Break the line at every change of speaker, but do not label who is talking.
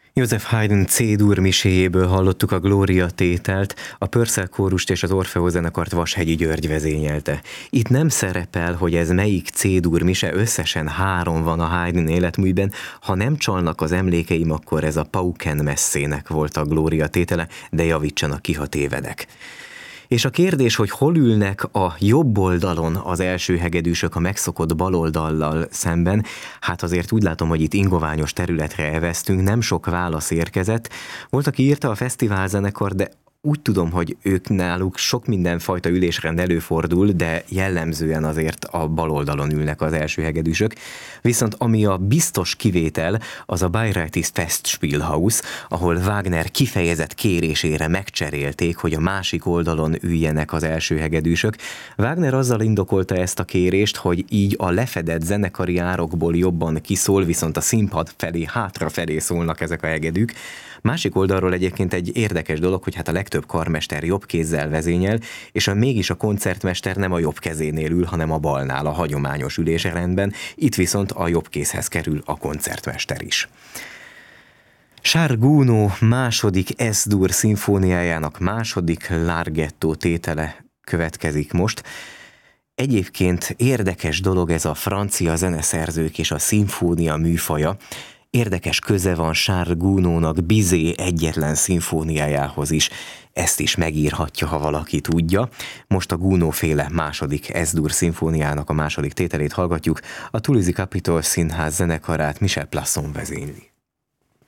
Joseph Haydn C-dur miséjéből hallottuk a Gloria tételt, a Purcell kórust és az Orfeó zenekart Vashegyi György vezényelte. Itt nem szerepel, hogy ez melyik C-dur mise, összesen 3 van a Haydn életműben. Ha nem csalnak az emlékeim, akkor ez a Pauken messzének volt a Gloria tétele, de javítsanak ki, ha tévedek. És a kérdés, hogy hol ülnek a jobb oldalon az első hegedűsök a megszokott baloldallal szemben, hát azért úgy látom, hogy itt ingoványos területre eveztünk, nem sok válasz érkezett. Volt, aki írta a fesztiválzenekar, de úgy tudom, hogy ők náluk sok mindenfajta ülésrend előfordul, de jellemzően azért a baloldalon ülnek az első hegedűsök. Viszont ami a biztos kivétel, az a Bayreuthes Festspielhaus, ahol Wagner kifejezett kérésére megcserélték, hogy a másik oldalon üljenek az első hegedűsök. Wagner azzal indokolta ezt a kérést, hogy így a lefedett zenekari árokból jobban kiszól, viszont a színpad felé, hátrafelé szólnak ezek a hegedűk. Másik oldalról egyébként egy érdekes dolog, hogy hát a legtöbb karmester jobb kézzel vezényel, és mégis a koncertmester nem a jobb kezénél ül, hanem a balnál, a hagyományos ülésrendben. Itt viszont a jobb kézhez kerül a koncertmester is. Charles Gounod második S-dur szimfóniájának második Larghetto tétele következik most. Egyébként érdekes dolog ez a francia zeneszerzők és a szimfónia műfaja. Érdekes köze van Charles Gounodnak Bizet egyetlen szimfóniájához is. Ezt is megírhatja, ha valaki tudja. Most a Gounod-féle második S-dur szimfóniának a második tételét hallgatjuk. A Toulouse Capitol Színház zenekarát Michel Plasson vezényli.